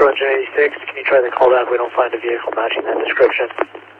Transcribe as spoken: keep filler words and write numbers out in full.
Engine eighty-six, can you try the callback? We don't find a vehicle matching that description.